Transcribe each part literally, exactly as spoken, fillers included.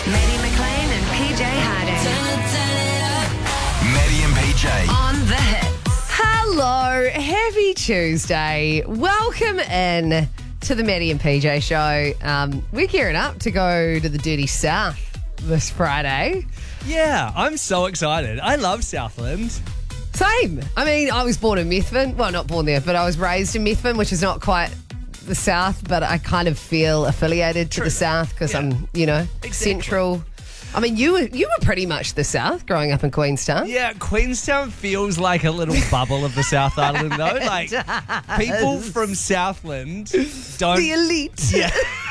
Maddie McLean and P J Harding. Maddie and P J. On the hits. Hello, happy Tuesday. Welcome in to the Maddie and P J show. Um, we're gearing up to go to the Dirty South this Friday. Yeah, I'm so excited. I love Southland. Same. I mean, I was born in Methven. Well, not born there, but I was raised in Methven, which is not quite the South, but I kind of feel affiliated to True. the South because Yeah. I'm, you know, Exactly. central. I mean, you were you were pretty much the South growing up in Queenstown. Yeah, Queenstown feels like a little bubble of the South Island, though. Like, people from Southland don't... The elite. Yeah.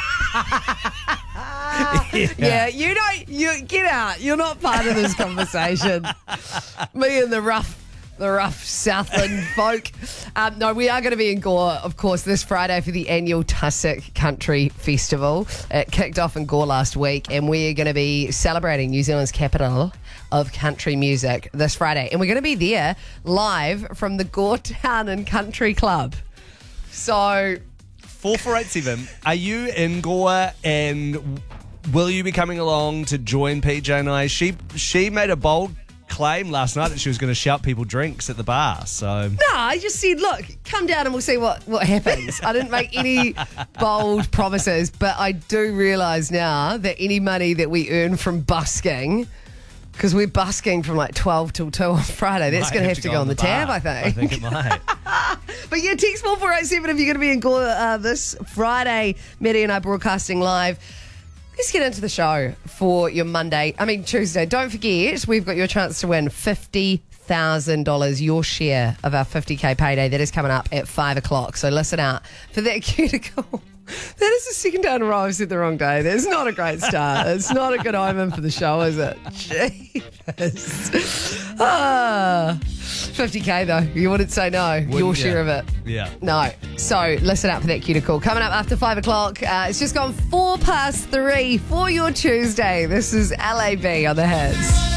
Yeah, you don't. You get out. You're not part of this conversation. Me and the rough, the rough Southland folk. Um, no, we are going to be in Gore, of course, this Friday for the annual Tussock Country Festival. It kicked off in Gore last week, and we are going to be celebrating New Zealand's capital of country music this Friday, and we're going to be there live from the Gore Town and Country Club. So. four four eight seven, are you in Gore, and will you be coming along to join P J and I? She she made a bold claim last night that she was going to shout people drinks at the bar. So No, I just said, look, come down and we'll see what, what happens. I didn't make any bold promises, but I do realise now that any money that we earn from busking, because we're busking from like twelve till two on Friday, that's going to have to go on the tab, I think. I think it might. But yeah, text four four eight seven if you're going to be in Gore uh, this Friday. Maddie and I broadcasting live. Let's get into the show for your Monday, I mean Tuesday. Don't forget, we've got your chance to win fifty thousand dollars, your share of our fifty K payday. That is coming up at five o'clock. So listen out for that cuticle. That is the second day in a row I've said the wrong day. That's not a great start. It's not a good omen for the show, is it? Jeepers. Ah, fifty K though. You wouldn't say no. Wouldn't your you? share of it. Yeah. No. So listen out for that cuticle. Coming up after five o'clock. Uh, it's just gone four past three for your Tuesday. This is L A B on the Hits.